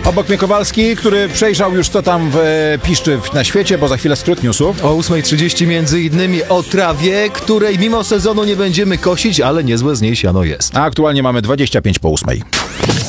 Obok mnie Kowalski, który przejrzał już co tam piszczy na świecie, bo za chwilę skrót newsów. O 8:30 między innymi o trawie, której mimo sezonu nie będziemy kosić, ale niezłe z niej siano jest. A aktualnie mamy 25 po 8.